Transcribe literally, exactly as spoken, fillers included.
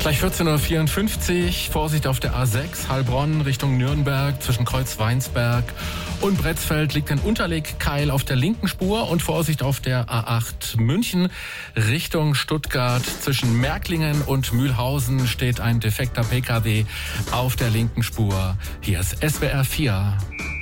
Gleich vierzehn Uhr vierundfünfzig, Vorsicht auf der A sechs, Heilbronn Richtung Nürnberg, zwischen Kreuzweinsberg und Bretzfeld liegt ein Unterlegkeil auf der linken Spur und Vorsicht auf der A acht München Richtung Stuttgart, zwischen Märklingen und Mühlhausen steht ein defekter P K W auf der linken Spur. Hier ist S W R vier.